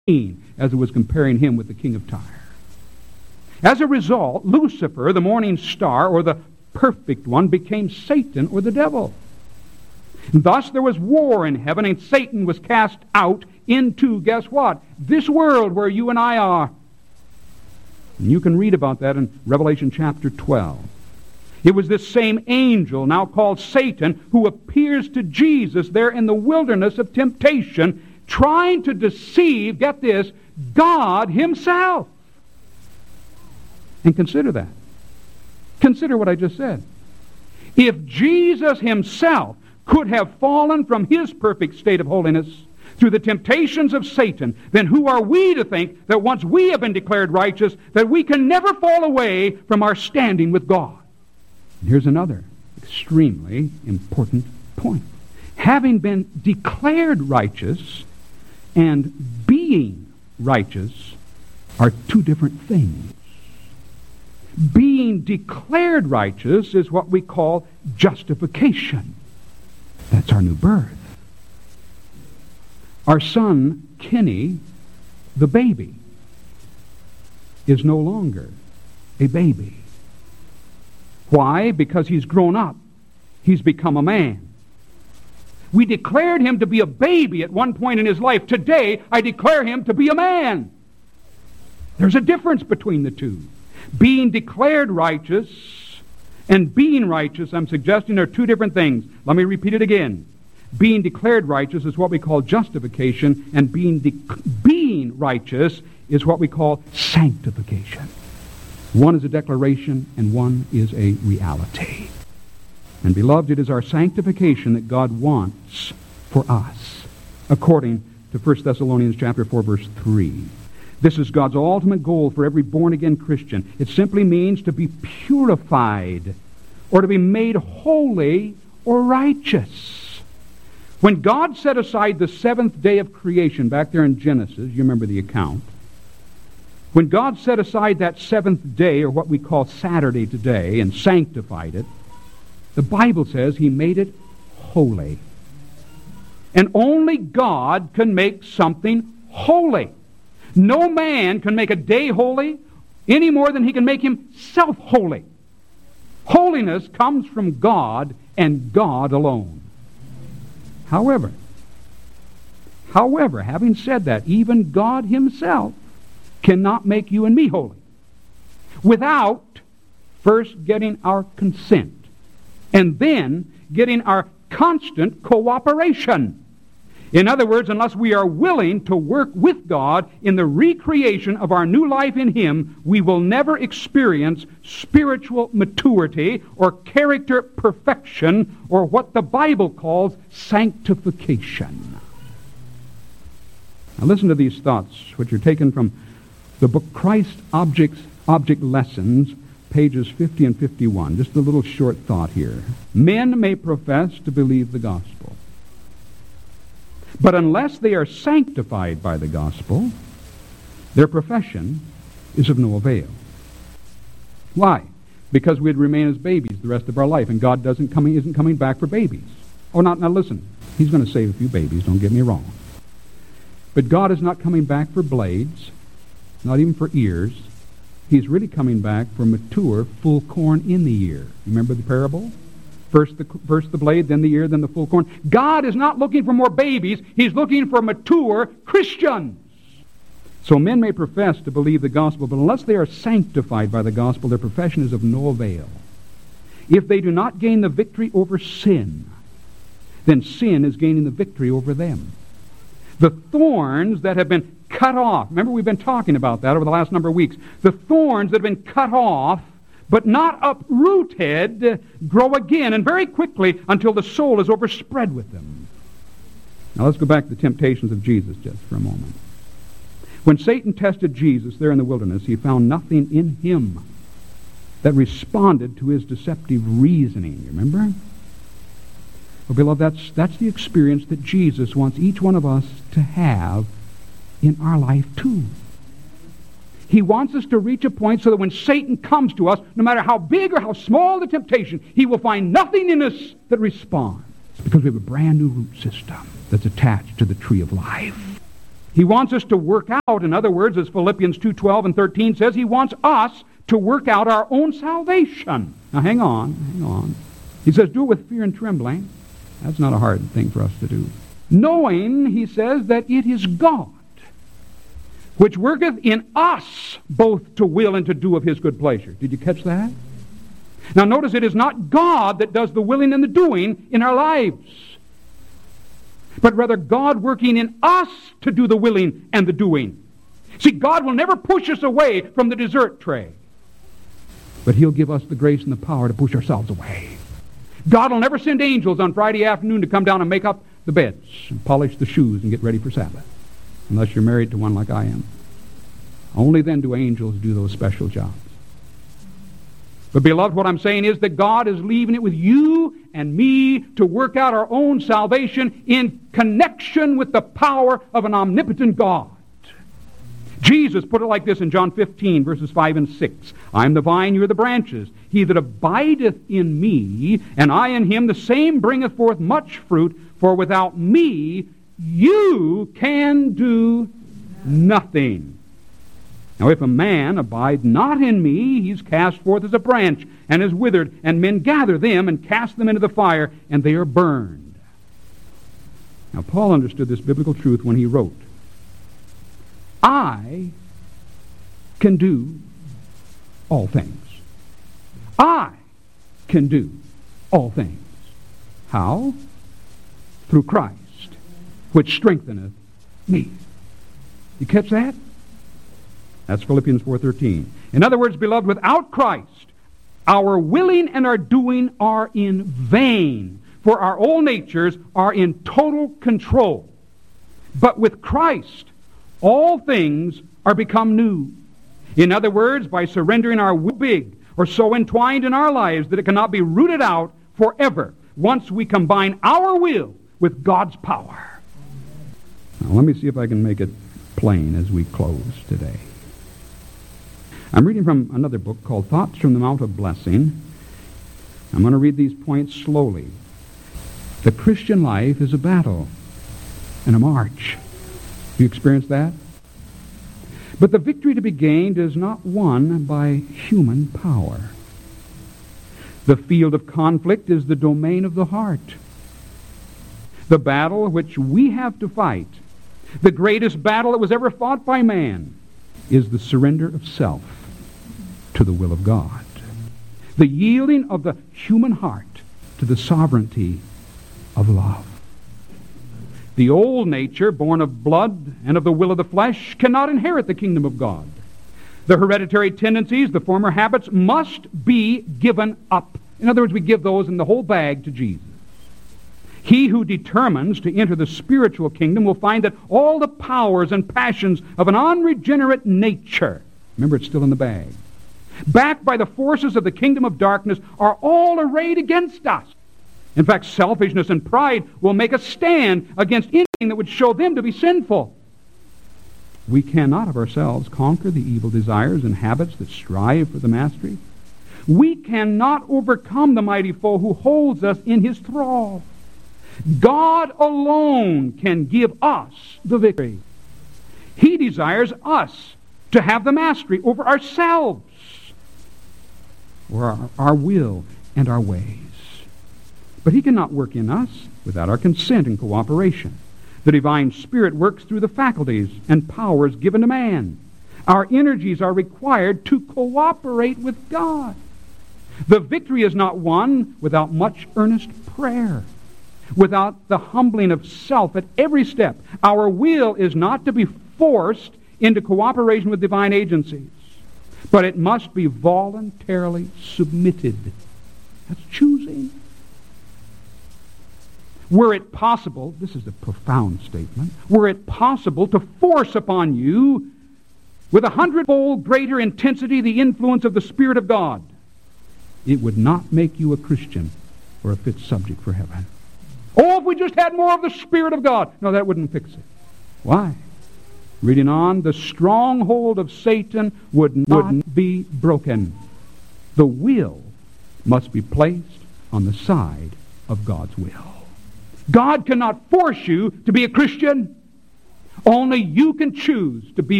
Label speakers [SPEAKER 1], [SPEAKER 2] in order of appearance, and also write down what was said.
[SPEAKER 1] as it was comparing him with the king of Tyre. As a result, Lucifer, the morning star, or the perfect one, became Satan, or the devil. And thus there was war in heaven, and Satan was cast out into, guess what? This world where you and I are. And you can read about that in Revelation chapter 12. It was this same angel, now called Satan, who appears to Jesus there in the wilderness of temptation, trying to deceive, get this, God himself. And consider that. Consider what I just said. If Jesus himself could have fallen from his perfect state of holiness through the temptations of Satan, then who are we to think that once we have been declared righteous, that we can never fall away from our standing with God? And here's another extremely important point. Having been declared righteous and being righteous are two different things. Being declared righteous is what we call justification. That's our new birth. Our son, Kenny, the baby, is no longer a baby. Why? Because he's grown up. He's become a man. We declared him to be a baby at one point in his life. Today, I declare him to be a man. There's a difference between the two. Being declared righteous and being righteous, I'm suggesting, are two different things. Let me repeat it again. Being declared righteous is what we call justification, and being righteous is what we call sanctification. One is a declaration, and one is a reality. And beloved, it is our sanctification that God wants for us, according to 1 Thessalonians chapter 4, verse 3. This is God's ultimate goal for every born-again Christian. It simply means to be purified, or to be made holy or righteous. When God set aside the seventh day of creation, back there in Genesis, you remember the account, when God set aside that seventh day, or what we call Saturday today, and sanctified it, the Bible says He made it holy. And only God can make something holy. No man can make a day holy any more than he can make himself holy. Holiness comes from God and God alone. However, having said that, even God himself cannot make you and me holy without first getting our consent and then getting our constant cooperation. In other words, unless we are willing to work with God in the recreation of our new life in Him, we will never experience spiritual maturity or character perfection, or what the Bible calls sanctification. Now listen to these thoughts, which are taken from the book Christ Object Lessons, pages 50 and 51. Just a little short thought here. Men may profess to believe the gospel, but unless they are sanctified by the gospel, their profession is of no avail. Why? Because we'd remain as babies the rest of our life, and God isn't coming back for babies. Oh, now listen. He's going to save a few babies, don't get me wrong. But God is not coming back for blades, not even for ears. He's really coming back for mature, full corn in the ear. Remember the parable? First the blade, then the ear, then the full corn. God is not looking for more babies. He's looking for mature Christians. So men may profess to believe the gospel, but unless they are sanctified by the gospel, their profession is of no avail. If they do not gain the victory over sin, then sin is gaining the victory over them. The thorns that have been cut off, remember we've been talking about that over the last number of weeks. The thorns that have been cut off but not uprooted, grow again, and very quickly until the soul is overspread with them. Now let's go back to the temptations of Jesus just for a moment. When Satan tested Jesus there in the wilderness, he found nothing in him that responded to his deceptive reasoning. You remember? Well, beloved, that's the experience that Jesus wants each one of us to have in our life too. He wants us to reach a point so that when Satan comes to us, no matter how big or how small the temptation, he will find nothing in us that responds. Because we have a brand new root system that's attached to the tree of life. He wants us to work out, in other words, as Philippians 2:12 and 13 says, He wants us to work out our own salvation. Now hang on. He says, do it with fear and trembling. That's not a hard thing for us to do. Knowing, he says, that it is God which worketh in us both to will and to do of His good pleasure. Did you catch that? Now notice it is not God that does the willing and the doing in our lives, but rather God working in us to do the willing and the doing. See, God will never push us away from the dessert tray, but He'll give us the grace and the power to push ourselves away. God will never send angels on Friday afternoon to come down and make up the beds and polish the shoes and get ready for Sabbath, unless you're married to one like I am. Only then do angels do those special jobs. But beloved, what I'm saying is that God is leaving it with you and me to work out our own salvation in connection with the power of an omnipotent God. Jesus put it like this in John 15, verses 5 and 6. I am the vine, you are the branches. He that abideth in me, and I in him, the same bringeth forth much fruit, for without me you can do nothing. Now if a man abide not in me, he is cast forth as a branch, and is withered, and men gather them, and cast them into the fire, and they are burned. Now Paul understood this biblical truth when he wrote, I can do all things. I can do all things. How? Through Christ, which strengtheneth me. You catch that? That's Philippians 4:13. In other words, beloved, without Christ, our willing and our doing are in vain, for our old natures are in total control. But with Christ, all things are become new. In other words, by surrendering our will big or so entwined in our lives that it cannot be rooted out forever once we combine our will with God's power. Now let me see if I can make it plain as we close today. I'm reading from another book called Thoughts from the Mount of Blessing. I'm going to read these points slowly. The Christian life is a battle and a march. You experience that? But the victory to be gained is not won by human power. The field of conflict is the domain of the heart. The battle which we have to fight, the greatest battle that was ever fought by man, is the surrender of self to the will of God. The yielding of the human heart to the sovereignty of love. The old nature, born of blood and of the will of the flesh, cannot inherit the kingdom of God. The hereditary tendencies, the former habits, must be given up. In other words, we give those in the whole bag to Jesus. He who determines to enter the spiritual kingdom will find that all the powers and passions of an unregenerate nature, remember it's still in the bag, backed by the forces of the kingdom of darkness, are all arrayed against us. In fact, selfishness and pride will make a stand against anything that would show them to be sinful. We cannot of ourselves conquer the evil desires and habits that strive for the mastery. We cannot overcome the mighty foe who holds us in his thrall. God alone can give us the victory. He desires us to have the mastery over ourselves, or our will and our ways. But He cannot work in us without our consent and cooperation. The divine Spirit works through the faculties and powers given to man. Our energies are required to cooperate with God. The victory is not won without much earnest prayer, without the humbling of self at every step. Our will is not to be forced into cooperation with divine agencies, but it must be voluntarily submitted. That's choosing. Were it possible, this is a profound statement, were it possible to force upon you with 100-fold greater intensity the influence of the Spirit of God, it would not make you a Christian or a fit subject for heaven. Oh, if we just had more of the Spirit of God. No, that wouldn't fix it. Why? Reading on, the stronghold of Satan would not be broken. The will must be placed on the side of God's will. God cannot force you to be a Christian. Only you can choose to be